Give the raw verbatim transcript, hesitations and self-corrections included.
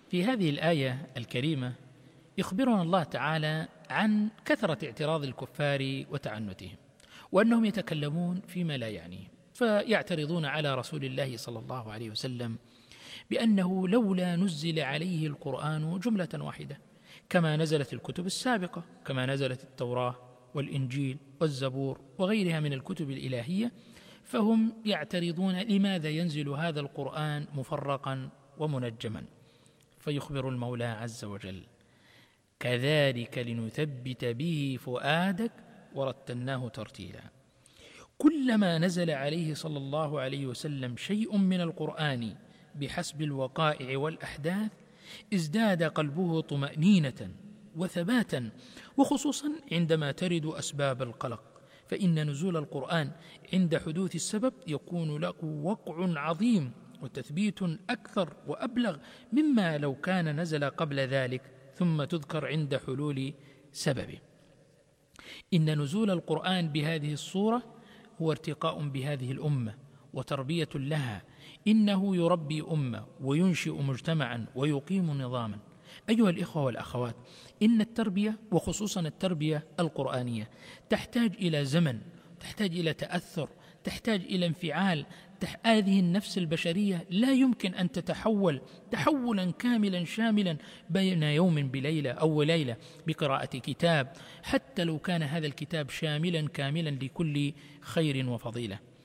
في هذه الآية الكريمة يخبرنا الله تعالى عن كثرة اعتراض الكفار وتعنتهم، وأنهم يتكلمون فيما لا يعنيهم، فيعترضون على رسول الله صلى الله عليه وسلم بأنه لولا نزل عليه القرآن جملة واحدة كما نزلت الكتب السابقة، كما نزلت التوراة والإنجيل والزبور وغيرها من الكتب الإلهية، فهم يعترضون لماذا ينزل هذا القرآن مفرقا ومنجما. فيخبر المولى عز وجل: كذلك لنثبت به فؤادك ورتلناه ترتيلا. كلما نزل عليه صلى الله عليه وسلم شيء من القرآن بحسب الوقائع والأحداث ازداد قلبه طمأنينة وثباتا، وخصوصا عندما ترد أسباب القلق، فإن نزول القرآن عند حدوث السبب يكون له وقع عظيم وتثبيت أكثر وأبلغ مما لو كان نزل قبل ذلك ثم تذكر عند حلول سببه. إن نزول القرآن بهذه الصورة هو ارتقاء بهذه الأمة وتربية لها، إنه يربي أمة وينشئ مجتمعا ويقيم نظاما. أيها الإخوة والأخوات، إن التربية وخصوصا التربية القرآنية تحتاج إلى زمن، تحتاج إلى تأثر، تحتاج إلى انفعال. هذه النفس البشرية لا يمكن أن تتحول تحولا كاملا شاملا بين يوم بليلة أو ليلة بقراءة كتاب، حتى لو كان هذا الكتاب شاملا كاملا لكل خير وفضيلة.